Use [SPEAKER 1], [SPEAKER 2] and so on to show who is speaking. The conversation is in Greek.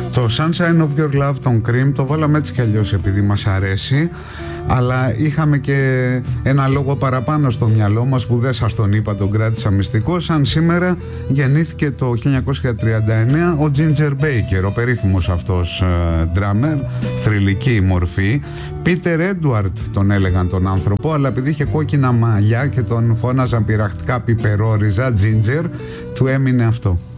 [SPEAKER 1] Το Sunshine of Your Love, τον Cream, το βάλαμε έτσι κι αλλιώς επειδή μας αρέσει, αλλά είχαμε και ένα λόγο παραπάνω στο μυαλό μας που δεν σας τον είπα, τον κράτησα μυστικό. Σαν σήμερα γεννήθηκε το 1939 ο Ginger Baker, ο περίφημος αυτός drummer, θρυλική μορφή. Peter Edward τον έλεγαν τον άνθρωπο, αλλά επειδή είχε κόκκινα μαλλιά και τον φώναζαν πειραχτικά πιπερόριζα, Ginger, του έμεινε αυτό.